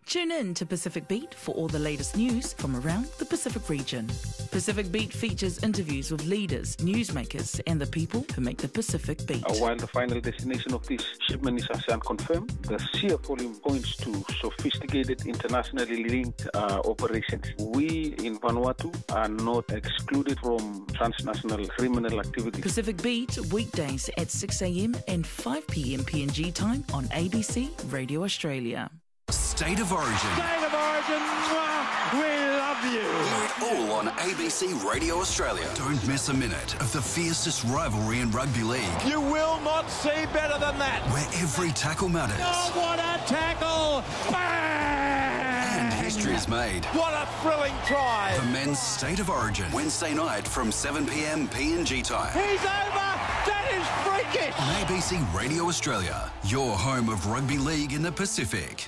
Tune in to Pacific Beat for all the latest news from around the Pacific region. Pacific Beat features interviews with leaders, newsmakers, and the people who make the Pacific Beat. While the final destination of this shipment is unconfirmed, the sheer volume points to sophisticated, internationally linked operations. We in Vanuatu are not excluded from transnational criminal activity. Pacific Beat, weekdays at 6 a.m. and 5 p.m. PNG time on ABC Radio Australia. State of Origin. State of Origin, we love you. Hear it all on ABC Radio Australia. Don't miss a minute of the fiercest rivalry in rugby league. You will not see better than that. Where every tackle matters. Oh, what a tackle! Bang! And history is made. What a thrilling try. The men's State of Origin. Wednesday night from 7 p.m. PNG time. He's over! That is freakish! On ABC Radio Australia, your home of rugby league in the Pacific.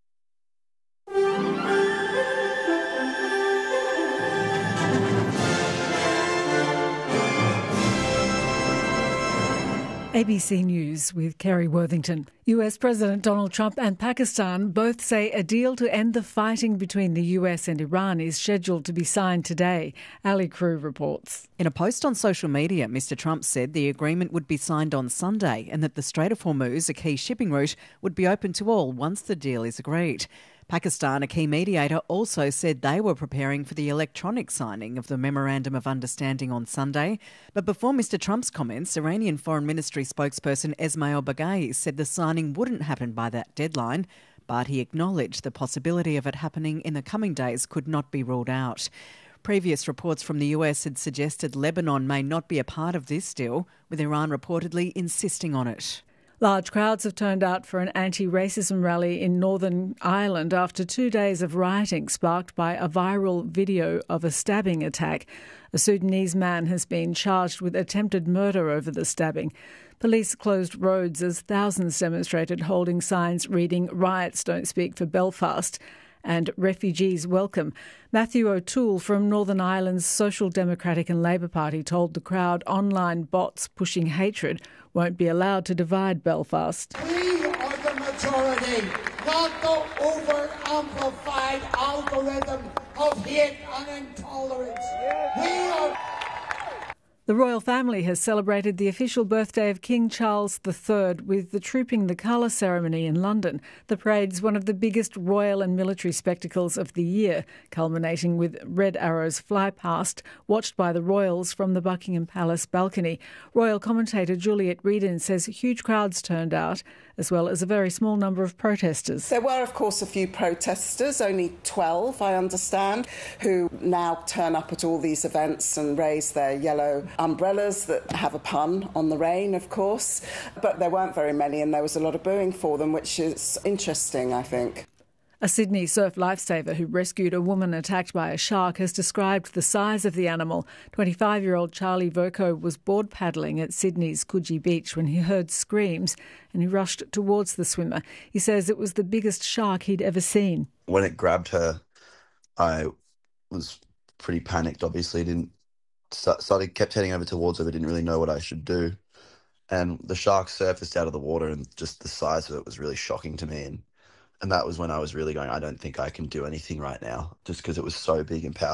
ABC News with Kerry Worthington. US President Donald Trump and Pakistan both say a deal to end the fighting between the US and Iran is scheduled to be signed today. Ali Crew reports. In a post on social media, Mr Trump said the agreement would be signed on Sunday and that the Strait of Hormuz, a key shipping route, would be open to all once the deal is agreed. Pakistan, a key mediator, also said they were preparing for the electronic signing of the Memorandum of Understanding on Sunday. But before Mr Trump's comments, Iranian Foreign Ministry spokesperson Esmail Baghaei said the signing wouldn't happen by that deadline, but he acknowledged the possibility of it happening in the coming days could not be ruled out. Previous reports from the US had suggested Lebanon may not be a part of this deal, with Iran reportedly insisting on it. Large crowds have turned out for an anti-racism rally in Northern Ireland after 2 days of rioting sparked by a viral video of a stabbing attack. A Sudanese man has been charged with attempted murder over the stabbing. Police closed roads as thousands demonstrated, holding signs reading "Riots don't speak for Belfast" and "Refugees welcome." Matthew O'Toole from Northern Ireland's Social Democratic and Labour Party told the crowd online bots pushing hatred won't be allowed to divide Belfast. We are the majority, not the over-amplified algorithm of hate and intolerance. We are... The royal family has celebrated the official birthday of King Charles III with the Trooping the Colour ceremony in London. The parade's one of the biggest royal and military spectacles of the year, culminating with Red Arrow's fly past, watched by the royals from the Buckingham Palace balcony. Royal commentator Juliet Reedon says huge crowds turned out, as well as a very small number of protesters. There were, of course, a few protesters, only 12, I understand, who now turn up at all these events and raise their yellow umbrellas that have a pun on the rain, of course. But there weren't very many, and there was a lot of booing for them, which is interesting, I think. A Sydney surf lifesaver who rescued a woman attacked by a shark has described the size of the animal. 25-year-old Charlie Verco was board paddling at Sydney's Coogee Beach when he heard screams and he rushed towards the swimmer. He says it was the biggest shark he'd ever seen. When it grabbed her, I was pretty panicked, obviously. Kept heading over towards her, but didn't really know what I should do. And the shark surfaced out of the water, and just the size of it was really shocking to me. And that was when I was really going, I don't think I can do anything right now, just because it was so big and powerful.